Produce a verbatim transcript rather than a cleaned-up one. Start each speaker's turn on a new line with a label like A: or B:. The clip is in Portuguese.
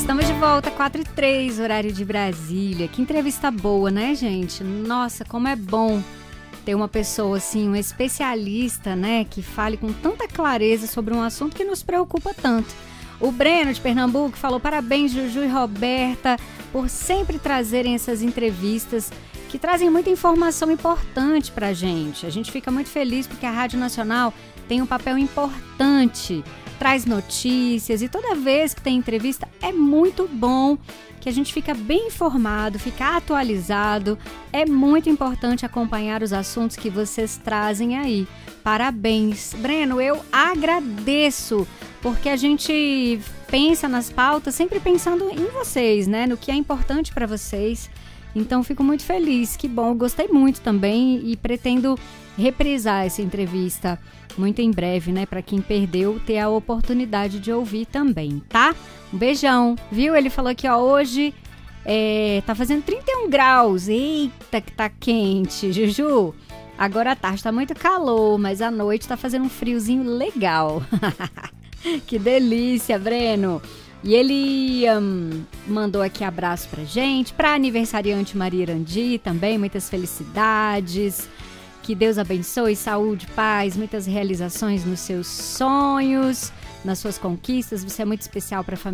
A: Estamos de volta, quatro e três, horário de Brasília. Que entrevista boa, né, gente? Nossa, como é bom ter uma pessoa assim, um especialista, né, que fale com tanta clareza sobre um assunto que nos preocupa tanto. O Breno, de Pernambuco, falou: parabéns, Juju e Roberta, por sempre trazerem essas entrevistas que trazem muita informação importante pra gente. A gente fica muito feliz porque a Rádio Nacional tem um papel importante, traz notícias e toda vez que tem entrevista é muito bom que a gente fica bem informado, fica atualizado. É muito importante acompanhar os assuntos que vocês trazem aí. Parabéns. Breno, eu agradeço, porque a gente pensa nas pautas sempre pensando em vocês, né? No que é importante para vocês. Então, fico muito feliz. Que bom, gostei muito também e pretendo reprisar essa entrevista muito em breve, né? Para quem perdeu, ter a oportunidade de ouvir também, tá? Um beijão, viu? Ele falou aqui, ó, hoje é, tá fazendo trinta e um graus. Eita, que tá quente, Juju. Agora à tarde tá muito calor, mas à noite tá fazendo um friozinho legal. Que delícia, Breno. E ele um, mandou aqui abraço pra gente, pra aniversariante Maria Irandi também, muitas felicidades. Que Deus abençoe, saúde, paz, muitas realizações nos seus sonhos, nas suas conquistas. Você é muito especial para a família.